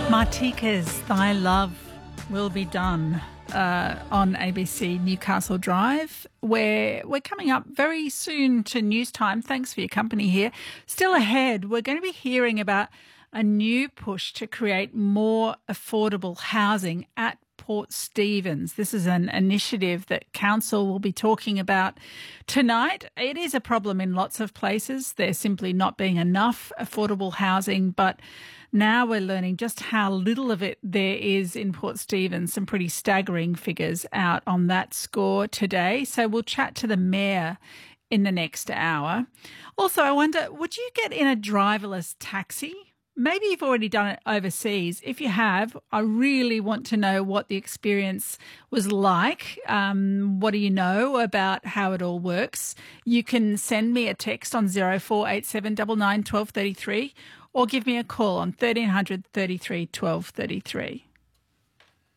Martika's Thy Love Will Be Done on ABC Newcastle Drive, where we're coming up very soon to news time. Thanks for your company here. Still ahead, we're going to be hearing about a new push to create more affordable housing at Port Stephens. This is an initiative that Council will be talking about tonight. It is a problem in lots of places. There's simply not being enough affordable housing, but now we're learning just how little of it there is in Port Stephens. Some pretty staggering figures out on that score today. So we'll chat to the Mayor in the next hour. Also, I wonder, would you get in a driverless taxi? Maybe you've already done it overseas. If you have, I really want to know what the experience was like. What do you know about how it all works? You can send me a text on 0487 99 12 33 or give me a call on 1300 33 12 33.